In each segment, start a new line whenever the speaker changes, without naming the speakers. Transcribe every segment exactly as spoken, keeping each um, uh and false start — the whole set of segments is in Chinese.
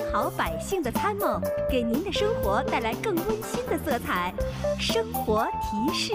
好百姓的参谋，给您的生活带来更温馨的色彩。生活提示。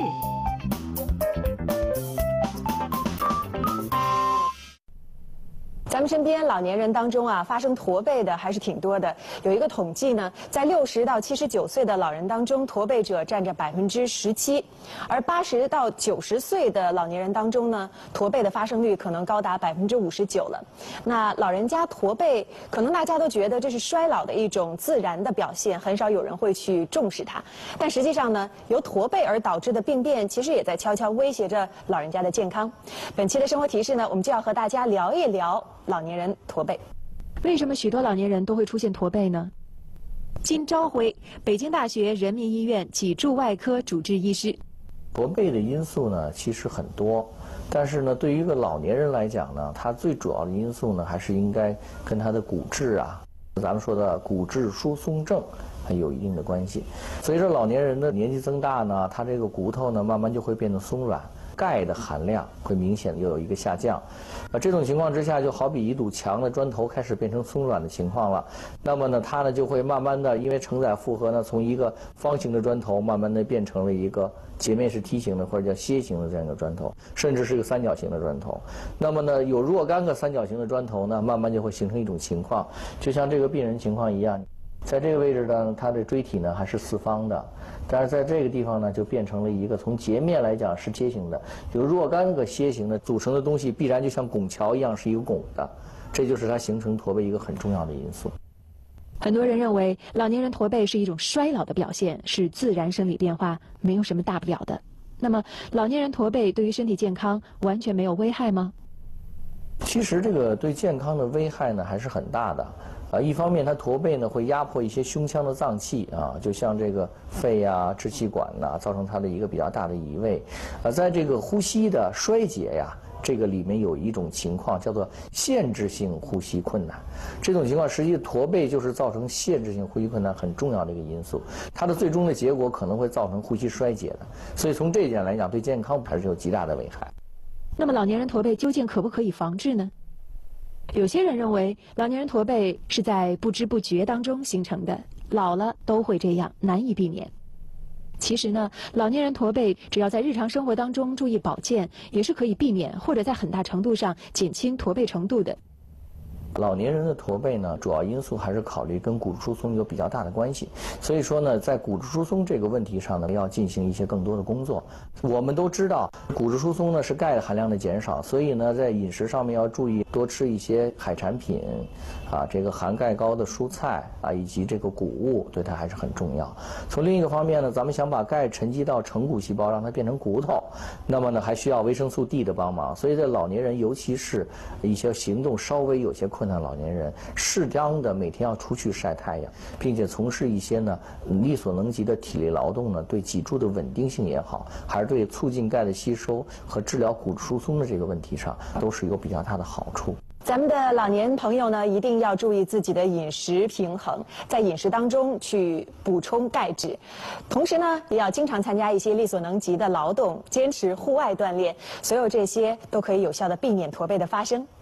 咱们身边老年人当中啊，发生驼背的还是挺多的。有一个统计呢，在六十到七十九岁的老人当中，驼背者占着百分之十七，而八十到九十岁的老年人当中呢，驼背的发生率可能高达百分之五十九了。那老人家驼背，可能大家都觉得这是衰老的一种自然的表现，很少有人会去重视它。但实际上呢，由驼背而导致的病变，其实也在悄悄威胁着老人家的健康。本期的生活提示呢，我们就要和大家聊一聊老年人驼背。
为什么许多老年人都会出现驼背呢？金朝辉，北京大学人民医院脊柱外科主治医师。
驼背的因素呢，其实很多，但是呢，对于一个老年人来讲呢，他最主要的因素呢，还是应该跟他的骨质啊，咱们说的骨质疏松症还有一定的关系。随着老年人的年纪增大呢，他这个骨头呢，慢慢就会变得松软。钙的含量会明显的又有一个下降，啊，这种情况之下，就好比一堵墙的砖头开始变成松软的情况了。那么呢，它呢就会慢慢的，因为承载负荷呢，从一个方形的砖头，慢慢的变成了一个截面是梯形的或者叫楔形的这样一个砖头，甚至是一个三角形的砖头。那么呢，有若干个三角形的砖头呢，慢慢就会形成一种情况，就像这个病人情况一样。在这个位置呢，它的椎体呢还是四方的，但是在这个地方呢，就变成了一个从截面来讲是楔形的，有若干个楔形的组成的东西，必然就像拱桥一样是一个拱的，这就是它形成驼背一个很重要的因素。
很多人认为老年人驼背是一种衰老的表现，是自然生理变化，没有什么大不了的。那么，老年人驼背对于身体健康完全没有危害吗？
其实这个对健康的危害呢还是很大的。啊，一方面它驼背呢会压迫一些胸腔的脏器啊，就像这个肺呀、支气管呐，造成它的一个比较大的移位。啊，在这个呼吸的衰竭呀，这个里面有一种情况叫做限制性呼吸困难。这种情况实际驼背就是造成限制性呼吸困难很重要的一个因素，它的最终的结果可能会造成呼吸衰竭的。所以从这一点来讲，对健康还是有极大的危害。
那么老年人驼背究竟可不可以防治呢？有些人认为老年人驼背是在不知不觉当中形成的，老了都会这样，难以避免。其实呢，老年人驼背只要在日常生活当中注意保健，也是可以避免或者在很大程度上减轻驼背程度的。
老年人的驼背呢，主要因素还是考虑跟骨质疏松有比较大的关系。所以说呢，在骨质疏松这个问题上呢，要进行一些更多的工作。我们都知道，骨质疏松呢是钙的含量的减少，所以呢，在饮食上面要注意多吃一些海产品，啊，这个含钙高的蔬菜啊，以及这个谷物，对它还是很重要。从另一个方面呢，咱们想把钙沉积到成骨细胞，让它变成骨头，那么呢，还需要维生素 D 的帮忙。所以在老年人，尤其是一些行动稍微有些困难困难老年人，适当的每天要出去晒太阳，并且从事一些呢力所能及的体力劳动呢，对脊柱的稳定性也好，还是对促进钙的吸收和治疗骨质疏松的这个问题上，都是有比较大的好处。
咱们的老年朋友呢，一定要注意自己的饮食平衡，在饮食当中去补充钙质，同时呢，也要经常参加一些力所能及的劳动，坚持户外锻炼，所有这些都可以有效的避免驼背的发生。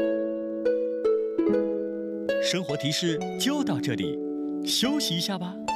生活提示就到这里，休息一下吧。